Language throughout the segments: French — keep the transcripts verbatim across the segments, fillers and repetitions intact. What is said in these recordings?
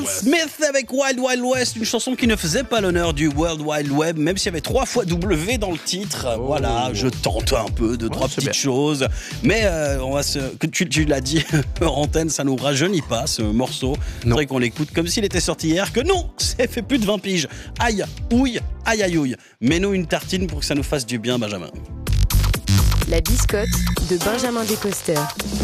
Smith avec Wild Wild West, une chanson qui ne faisait pas l'honneur du World Wide Web, même s'il y avait trois fois W dans le titre. Oh. Voilà, je tente un peu de trois ouais, petites bien. choses, mais euh, on va se, que tu, tu l'as dit hors antenne, ça nous rajeunit pas ce morceau. C'est vrai qu'on l'écoute comme s'il était sorti hier, que non, ça fait plus de vingt piges. Aïe, ouille, aïe aïe ouille. Mets-nous une tartine pour que ça nous fasse du bien, Benjamin. La biscotte de Benjamin Descoster.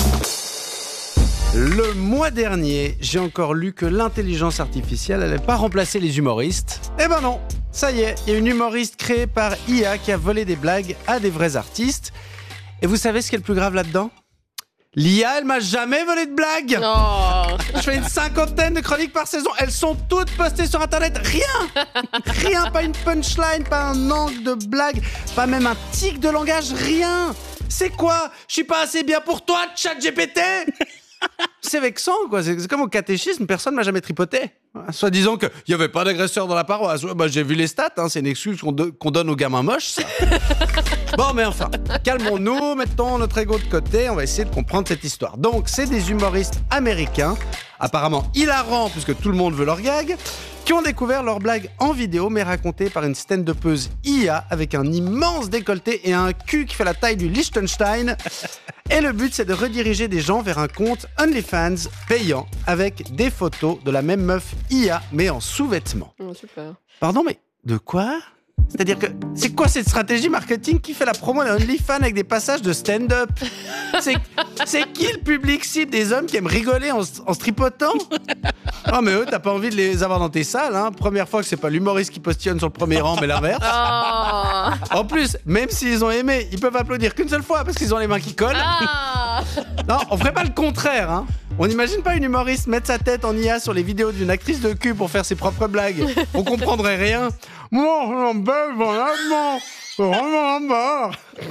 Le mois dernier, j'ai encore lu que l'intelligence artificielle n'allait pas remplacer les humoristes. Eh ben non, ça y est, il y a une humoriste créée par I A qui a volé des blagues à des vrais artistes. Et vous savez ce qui est le plus grave là-dedans ? L'I A, elle m'a jamais volé de blagues. Oh. Je fais une cinquantaine de chroniques par saison. Elles sont toutes postées sur Internet. Rien, rien, pas une punchline, pas un angle de blague, pas même un tic de langage, rien. C'est quoi ? Je suis pas assez bien pour toi, ChatGPT ? C'est vexant, quoi. C'est, c'est comme au catéchisme, personne m'a jamais tripoté. Soit disant qu'il n'y avait pas d'agresseur dans la paroisse. Ouais, bah, j'ai vu les stats, hein, c'est une excuse qu'on, de, qu'on donne aux gamins moches, ça. Bon, mais enfin, calmons-nous, mettons notre ego de côté, on va essayer de comprendre cette histoire. Donc, c'est des humoristes américains, apparemment hilarants, puisque tout le monde veut leur gag, qui ont découvert leur blague en vidéo, mais racontée par une stand-upeuse I A avec un immense décolleté et un cul qui fait la taille du Liechtenstein. Et le but, c'est de rediriger des gens vers un compte OnlyFans payant avec des photos de la même meuf I A, mais en sous-vêtements. Oh, super. Pardon, mais de quoi ? C'est-à-dire que, c'est quoi cette stratégie marketing qui fait la promo d'un OnlyFans avec des passages de stand-up ? C'est, c'est qui le public cible des hommes qui aiment rigoler en, en se tripotant ? Oh mais eux, t'as pas envie de les avoir dans tes salles, hein ? Première fois que c'est pas l'humoriste qui postillonne sur le premier rang, mais l'inverse. Oh. En plus, même s'ils ont aimé, ils peuvent applaudir qu'une seule fois parce qu'ils ont les mains qui collent. Ah. Non, on ferait pas le contraire, hein ? On n'imagine pas une humoriste mettre sa tête en I A sur les vidéos d'une actrice de cul pour faire ses propres blagues. On comprendrait rien. Moi, j'en bave vraiment, vraiment mort.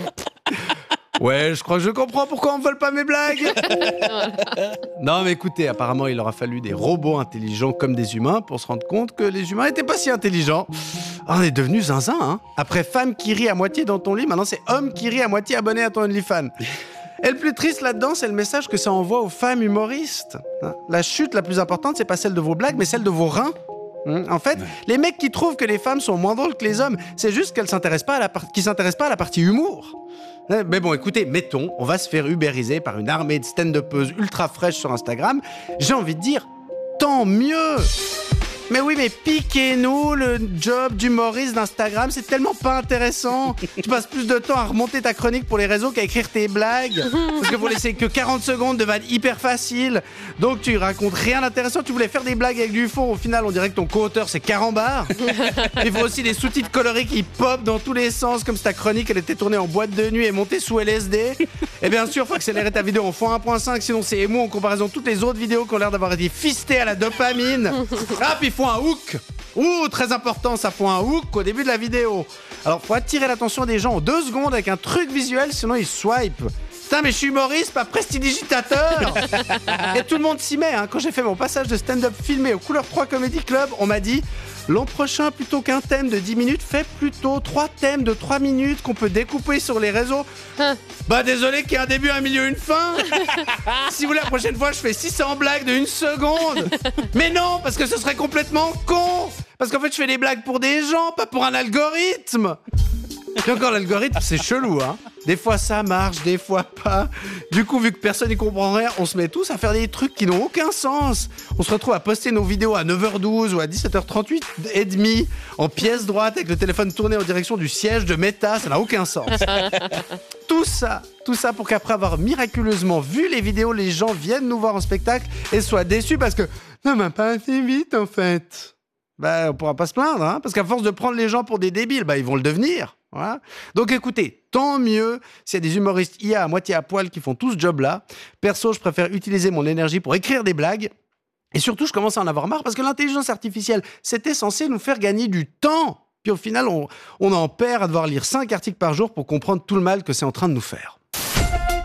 Ouais, je crois que je comprends pourquoi on ne vole pas mes blagues. Non, mais écoutez, apparemment, il aura fallu des robots intelligents comme des humains pour se rendre compte que les humains n'étaient pas si intelligents. Oh, on est devenus zinzin, hein. Après femme qui rit à moitié dans ton lit, maintenant c'est homme qui rit à moitié abonné à ton OnlyFans. Et le plus triste là-dedans, c'est le message que ça envoie aux femmes humoristes. La chute la plus importante, c'est pas celle de vos blagues, mais celle de vos reins. En fait, les mecs qui trouvent que les femmes sont moins drôles que les hommes, c'est juste qu'elles s'intéressent pas à la par- qu'ils s'intéressent pas à la partie humour. Mais bon, écoutez, mettons, on va se faire ubériser par une armée de stand-upeuses ultra fraîches sur Instagram. J'ai envie de dire, tant mieux. Mais oui, mais piquez-nous le job d'humoriste d'Instagram, c'est tellement pas intéressant. Tu passes plus de temps à remonter ta chronique pour les réseaux qu'à écrire tes blagues. Parce que vous laissez que quarante secondes de vannes hyper faciles. Donc tu racontes rien d'intéressant. Tu voulais faire des blagues avec du fond. Au final, on dirait que ton co-auteur, c'est Carambar. Il faut aussi des sous-titres colorés qui pop dans tous les sens, comme si ta chronique, elle était tournée en boîte de nuit et montée sous L S D. Et bien sûr, faut accélérer ta vidéo en x un virgule cinq, sinon c'est émou en comparaison de toutes les autres vidéos qui ont l'air d'avoir été fistées à la dopamine. Ah, puis faut un hook. Ouh, très important, ça faut un hook au début de la vidéo. Alors, faut attirer l'attention des gens en deux secondes avec un truc visuel, sinon ils swipe. Putain, mais je suis humoriste, pas prestidigitateur. Et tout le monde s'y met, hein. Quand j'ai fait mon passage de stand-up filmé au Couleur trois Comedy Club, on m'a dit l'an prochain, plutôt qu'un thème de dix minutes, fais plutôt trois thèmes de trois minutes qu'on peut découper sur les réseaux. Bah désolé qu'il y ait un début, un milieu, une fin. Si vous voulez, la prochaine fois, je fais six cents blagues de une seconde. Mais non, parce que ce serait complètement con. Parce qu'en fait, je fais des blagues pour des gens, pas pour un algorithme. Et encore, l'algorithme, c'est chelou, hein. Des fois, ça marche, des fois pas. Du coup, vu que personne n'y comprend rien, on se met tous à faire des trucs qui n'ont aucun sens. On se retrouve à poster nos vidéos à neuf heures douze ou à dix-sept heures trente-huit et demi, en pièce droite, avec le téléphone tourné en direction du siège de Meta. Ça n'a aucun sens. Tout ça, tout ça pour qu'après avoir miraculeusement vu les vidéos, les gens viennent nous voir en spectacle et soient déçus parce que ça m'a pas assez vite, en fait. Bah, on pourra pas se plaindre, hein, parce qu'à force de prendre les gens pour des débiles, bah, ils vont le devenir. Voilà. Donc écoutez, tant mieux s'il y a des humoristes I A à moitié à poil qui font tout ce job-là. Perso, je préfère utiliser mon énergie pour écrire des blagues. Et surtout, je commence à en avoir marre parce que l'intelligence artificielle, c'était censé nous faire gagner du temps. Puis au final, on, on en perd à devoir lire cinq articles par jour pour comprendre tout le mal que c'est en train de nous faire.